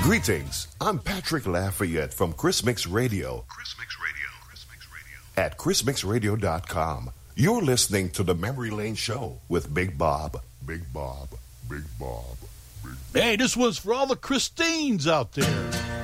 Greetings. I'm Patrick Lafayette from Chris Mix Radio. At chrismixradio.com. You're listening to the Memory Lane Show with Big Bob. Big Bob. Big Bob. Big Bob. Hey, this was for all the Christines out there.